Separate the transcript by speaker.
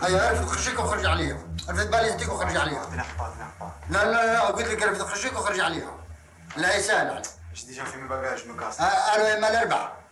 Speaker 1: هيا عرفت تخشيك وخرج عليها، عرفت باليزتك وخرج عليها. لا لا لا قلت لك عرفت تخشيك وخرج عليها. لا هي سهلة.
Speaker 2: ايش دي في مي باجاج مكاسر.
Speaker 1: قالوا اما الاربعة.